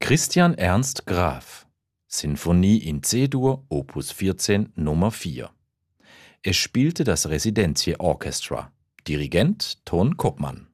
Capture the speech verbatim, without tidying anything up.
Christian Ernst Graf, Sinfonie in C-Dur, Opus vierzehn, Nummer vier. Es spielte das Residenzje Orchestra. Dirigent Ton Koopman.